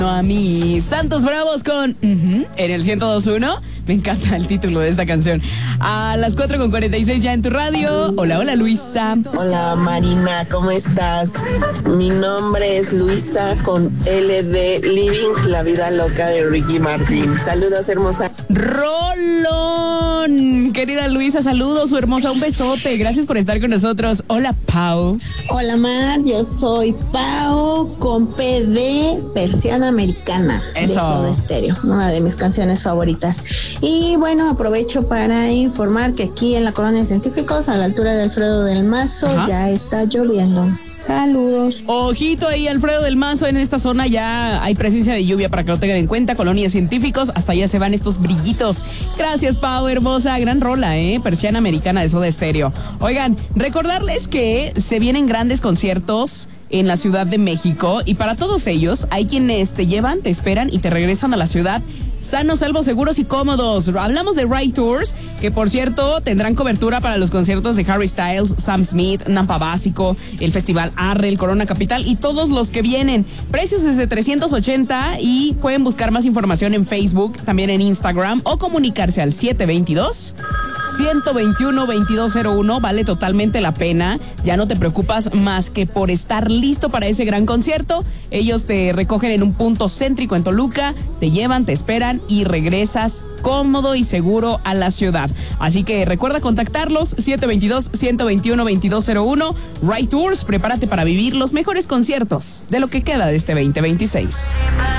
A mis Santos Bravos con en el 102.1. Me encanta el título de esta canción. A las 4:46 ya en tu radio. Hola Luisa. Hola Marina, ¿cómo estás? Mi nombre es Luisa con L de Living la vida loca de Ricky Martin. Saludos, hermosa. Rolón, querida Luisa, saludos, su hermosa, un besote. Gracias por estar con nosotros. Hola Pau. Hola Mar, yo soy Pau con P de Persiana Americana. Eso. De Soda Stereo, una de mis canciones favoritas. Y bueno, aprovecho para informar que aquí en la Colonia de Científicos, a la altura de Alfredo del Mazo, ya está lloviendo. Saludos. Ojito ahí, Alfredo del Mazo, en esta zona ya hay presencia de lluvia para que lo tengan en cuenta. Colonia de Científicos, hasta allá se van estos brillitos. Gracias, Pau, hermosa, gran rola, Persiana Americana de Soda Stereo. Oigan, recordarles que se vienen grandes conciertos en la Ciudad de México y para todos ellos hay quienes te llevan, te esperan y te regresan a la ciudad sanos, salvos, seguros y cómodos. Hablamos de Ride Tours, que por cierto tendrán cobertura para los conciertos de Harry Styles, Sam Smith, Nampa Básico, el Festival Arre, el Corona Capital y todos los que vienen. Precios desde 380 y pueden buscar más información en Facebook, también en Instagram o comunicarse al 722-121-2201. Vale totalmente la pena. Ya no te preocupas más que por estar listo para ese gran concierto. Ellos te recogen en un punto céntrico en Toluca, te llevan, te esperan y regresas cómodo y seguro a la ciudad. Así que recuerda contactarlos, 722-121-2201. Ride Tours, prepárate para vivir los mejores conciertos de lo que queda de este 2026.